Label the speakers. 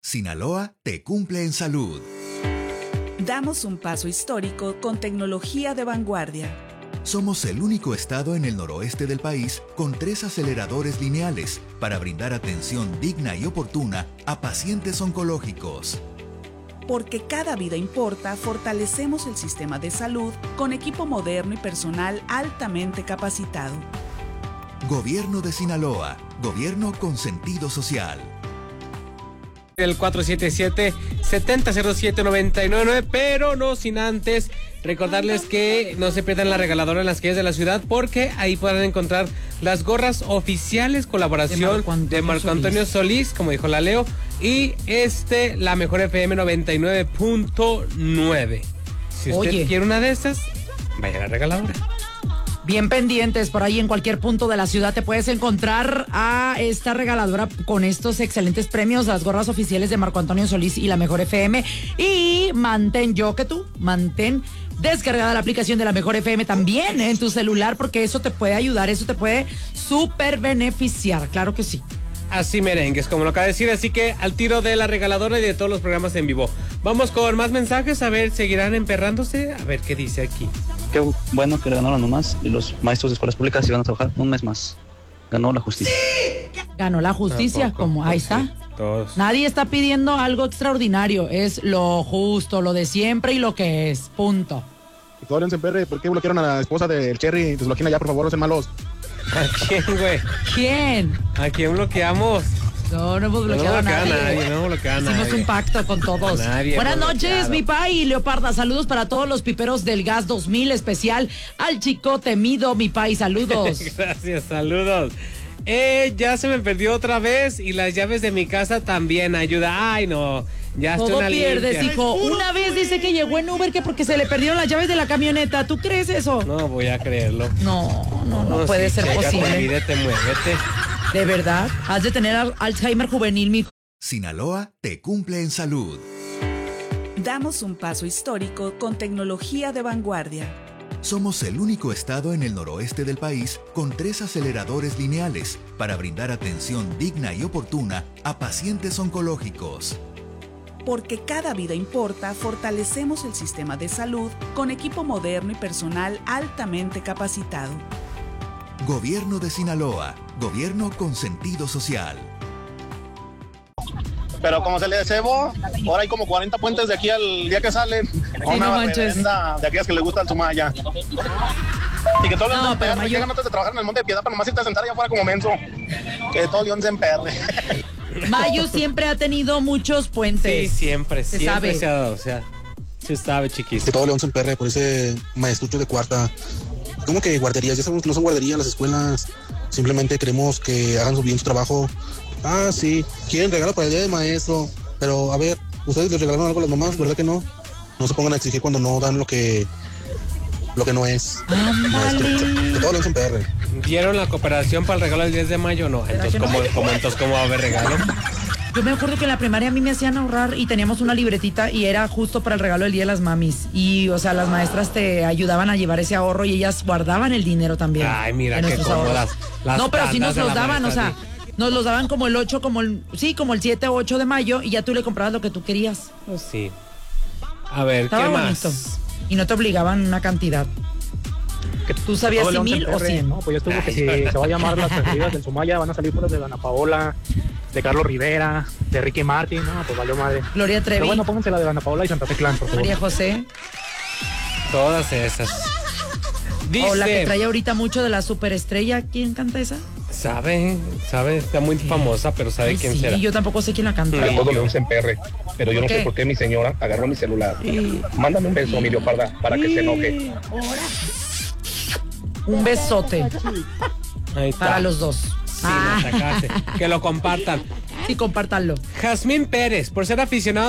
Speaker 1: Sinaloa te cumple en salud.
Speaker 2: Damos un paso histórico con tecnología de vanguardia.
Speaker 1: Somos el único estado en el noroeste del país con 3 aceleradores lineales para brindar atención digna y oportuna a pacientes oncológicos.
Speaker 2: Porque cada vida importa, fortalecemos el sistema de salud con equipo moderno y personal altamente capacitado.
Speaker 1: Gobierno de Sinaloa, gobierno con sentido social.
Speaker 3: El 477-7007-999, pero no sin antes recordarles que no se pierdan la regaladora en las calles de la ciudad, porque ahí podrán encontrar las gorras oficiales, colaboración de Marco Antonio Solís, como dijo la Leo, y la mejor FM 99.9. Si usted quiere una de estas, vaya a la regaladora.
Speaker 4: Bien pendientes, por ahí en cualquier punto de la ciudad te puedes encontrar a esta regaladora con estos excelentes premios, las gorras oficiales de Marco Antonio Solís y la Mejor FM. Y mantén descargada la aplicación de la Mejor FM también en tu celular, porque eso te puede ayudar, eso te puede súper beneficiar, claro que sí.
Speaker 3: Así merengues, como lo acaba de decir, así que al tiro de la regaladora y de todos los programas en vivo. Vamos con más mensajes, a ver, ¿seguirán emperrándose? A ver qué dice aquí.
Speaker 5: Qué bueno que ganaron nomás y los maestros de escuelas públicas iban a trabajar un mes más. Ganó la justicia.
Speaker 4: Ganó la justicia, como ahí está.
Speaker 3: Todos.
Speaker 4: Nadie está pidiendo algo extraordinario, es lo justo, lo de siempre y lo que es, punto.
Speaker 6: Y todo en Semperre, ¿por qué bloquearon a la esposa del Cherry? Desbloqueen allá, por favor, no sean malos.
Speaker 3: ¿A quién, güey?
Speaker 4: ¿Quién?
Speaker 3: ¿A quién bloqueamos?
Speaker 4: No hemos bloqueado a nadie.
Speaker 3: No bloqueamos a
Speaker 4: Hicimos un pacto con todos. Buenas noches, mi Pai Leoparda. Saludos para todos los piperos del Gas 2000, especial al chico temido, mi Pai. Saludos.
Speaker 3: Gracias, saludos. Ya se me perdió otra vez y las llaves de mi casa también. Ayuda. Ay, no. Ya estoy
Speaker 4: Todo
Speaker 3: una
Speaker 4: pierdes,
Speaker 3: limpia.
Speaker 4: hijo. Una vez dice que llegó en Uber que porque se le perdieron las llaves de la camioneta. ¿Tú crees eso?
Speaker 3: No voy a creerlo.
Speaker 4: No puede ser posible.
Speaker 3: Muévete.
Speaker 4: ¿De verdad? Has de tener Alzheimer juvenil, mijo.
Speaker 1: Sinaloa te cumple en salud.
Speaker 2: Damos un paso histórico con tecnología de vanguardia.
Speaker 1: Somos el único estado en el noroeste del país con 3 aceleradores lineales para brindar atención digna y oportuna a pacientes oncológicos.
Speaker 2: Porque cada vida importa, fortalecemos el sistema de salud con equipo moderno y personal altamente capacitado.
Speaker 1: Gobierno de Sinaloa, gobierno con sentido social.
Speaker 6: Pero como se le cebo, ahora hay como 40 puentes de aquí al día que salen.
Speaker 4: no manches.
Speaker 6: De aquellas que le gusta el Sumaya. Y que todo León se emperre, que llegan antes de trabajar en el Monte de Piedad para nomás irte a sentar allá afuera como menso. Que todo León se emperre.
Speaker 4: Mayo siempre ha tenido muchos puentes.
Speaker 3: Sí, siempre se ha dado, o sea, se sabe, chiquis.
Speaker 7: Que todo León se emperre por ese maestrucho de cuarta. ¿Cómo que guarderías? Ya sabemos que no son guarderías las escuelas. Simplemente queremos que hagan bien su trabajo. Ah, sí, quieren regalo para el día del maestro. Pero, a ver, ¿ustedes les regalaron algo a las mamás? ¿Verdad que no? No se pongan a exigir cuando no dan lo que no es. Que todo León se emperre.
Speaker 3: ¿Dieron la cooperación para el regalo del 10 de mayo? No, entonces, ¿cómo va a haber regalo?
Speaker 4: Yo me acuerdo que en la primaria a mí me hacían ahorrar y teníamos una libretita y era justo para el regalo del Día de las Mamis. Y, o sea, las maestras te ayudaban a llevar ese ahorro y ellas guardaban el dinero también.
Speaker 3: Ay, mira qué cómodas.
Speaker 4: No, pero sí nos los daban, o sea, nos los daban como el 8, como el 7 o 8 de mayo y ya tú le comprabas lo que tú querías.
Speaker 3: Pues sí. A ver,
Speaker 4: Estaba
Speaker 3: ¿qué
Speaker 4: bonito.
Speaker 3: más?
Speaker 4: Y no te obligaban una cantidad. ¿Tú sabías si 1000 o 100?
Speaker 6: No, pues yo estuve que si se va a llamar las preferidas del Sumaya, van a salir puras de Ana Paola, de Carlos Rivera, de Ricky Martin, no, pues valió madre.
Speaker 4: Gloria Trevi.
Speaker 6: Pero bueno, pónganse la de Ana Paola y Santa Fe Clan, por favor.
Speaker 4: María José.
Speaker 3: Todas esas. Dice,
Speaker 4: O la que trae ahorita mucho de la superestrella. ¿Quién canta esa?
Speaker 3: sabe, está muy famosa, pero sabe quién será.
Speaker 4: Sí, yo tampoco sé quién la canta.
Speaker 8: Todo León se emperre, pero yo no sé por qué mi señora agarró mi celular. Mándame un beso, mi Leoparda, para que se enoje.
Speaker 4: Un besote.
Speaker 3: Ahí está.
Speaker 4: Para los dos.
Speaker 3: Sí, lo sacaste. Que lo compartan.
Speaker 4: Sí, compártanlo.
Speaker 3: Jazmín Pérez, por ser aficionado